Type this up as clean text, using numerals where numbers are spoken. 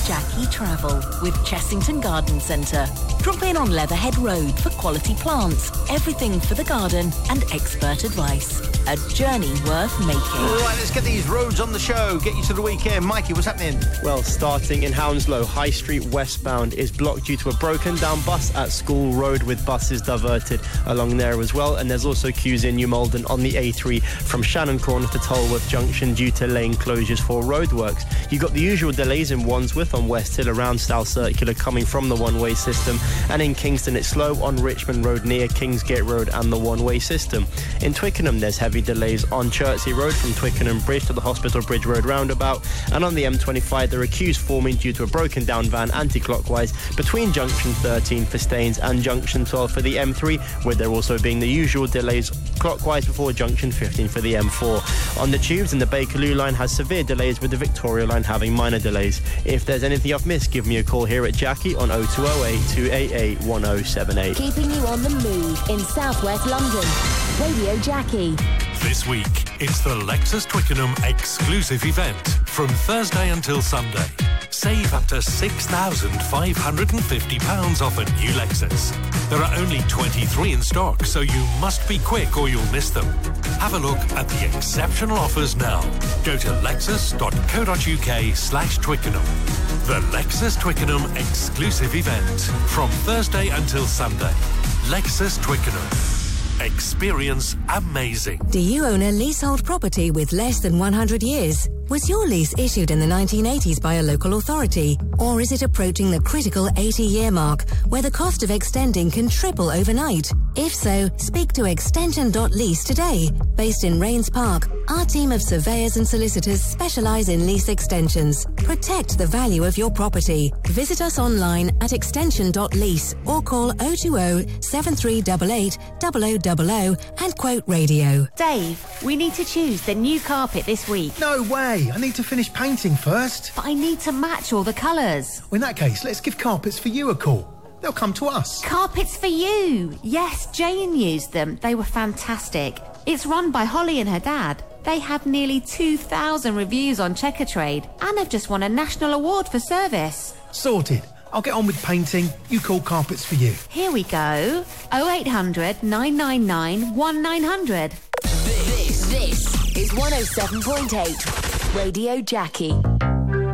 Jackie Travel with Chessington Garden Centre. Drop in on Leatherhead Road for quality plants, everything for the garden and expert advice. A journey worth making. Right, let's get these roads on the show. Get you to the weekend. Mikey, what's happening? Well, starting in Hounslow, High Street westbound is blocked due to a broken down bus at School Road, with buses diverted along there as well. And there's also queues in New Malden on the A3 from Shannon Corner to Tolworth Junction due to lane closures for roadworks. You've got the usual delays in Wandsworth on West Hill around South Circular coming from the one-way system. And in Kingston, it's slow on Richmond Road near Kingsgate Road and the one-way system. In Twickenham, there's heavy delays on Chertsey Road from Twickenham Bridge to the Hospital Bridge Road roundabout. And on the M25, there are queues forming due to a broken down van anti-clockwise between Junction 13 for Staines and Junction 12 for the M3, with there also being the usual delays clockwise before Junction 15 for the M4. On the tubes, and the Bakerloo line has severe delays, with the Victoria line having minor delays. If there's anything I've missed, give me a call here at Jackie on 0208 288 1078. Keeping you on the move in southwest London. Radio Jackie. This week, it's the Lexus Twickenham exclusive event from Thursday until Sunday. Save up to £6,550 off a new Lexus. There are only 23 in stock, so you must be quick or you'll miss them. Have a look at the exceptional offers now. Go to lexus.co.uk/Twickenham. The Lexus Twickenham exclusive event from Thursday until Sunday. Lexus Twickenham. Experience amazing. Do you own a leasehold property with less than 100 years? Was your lease issued in the 1980s by a local authority? Or is it approaching the critical 80-year mark, where the cost of extending can triple overnight? If so, speak to Extension.lease today. Based in Rains Park, our team of surveyors and solicitors specialise in lease extensions. Protect the value of your property. Visit us online at Extension.lease or call 020 7388 0000 and quote radio. Dave, we need to choose the new carpet this week. No way! I need to finish painting first. But I need to match all the colours. Well, in that case, let's give Carpets for You a call. They'll come to us. Carpets for You! Yes, Jane used them. They were fantastic. It's run by Holly and her dad. They have nearly 2,000 reviews on Checkatrade and have just won a national award for service. Sorted. I'll get on with painting. You call Carpets for You. Here we go. 0800 999 1900. This is 107.8 Radio Jackie.